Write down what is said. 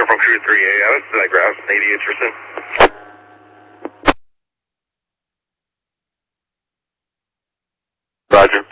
from crew 3A out, so I grabbed Nady Richardson. Roger.